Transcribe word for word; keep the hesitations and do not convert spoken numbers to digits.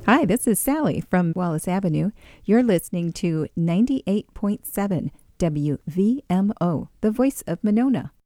Hi, this is Sally from Wallace Avenue. You're listening to ninety-eight point seven W V M O, the voice of Monona.